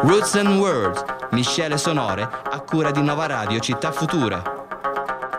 Roots and Words, miscele sonore a cura di Nova Radio Città Futura.